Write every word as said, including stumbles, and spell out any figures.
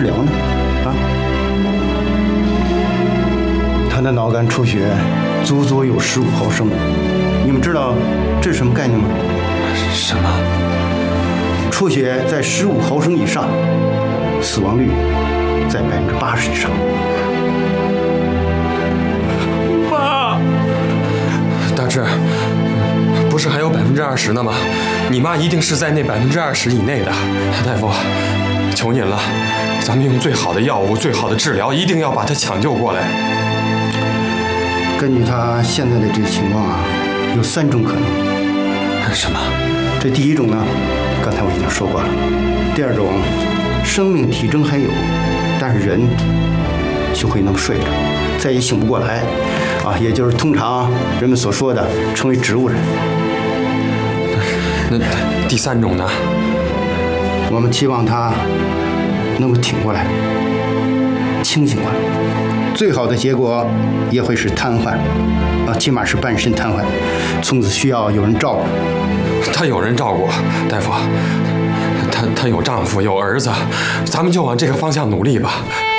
治疗呢？啊？他的脑干出血足足有十五毫升，你们知道这是什么概念吗？ 什么？ 出血在十五毫升以上，死亡率在百分之八十以上。 妈，大志，不是还有百分之二十呢吗？你妈一定是在那百分之二十以内的。大夫，求您了，咱们用最好的药物、最好的治疗，一定要把她抢救过来。 根据她现在的这个情况啊，有三种可能。 什么？ 这第一种呢，刚才我已经说过了。第二种，生命体征还有，但是人就会那么睡着，再也醒不过来，啊，也就是通常人们所说的成为植物人。 那第三种呢？ 我们期望他能够挺过来，清醒过来。最好的结果也会是瘫痪，啊，起码是半身瘫痪，从此需要有人照顾。 她有人照顾，大夫，她她有丈夫有儿子，咱们就往这个方向努力吧。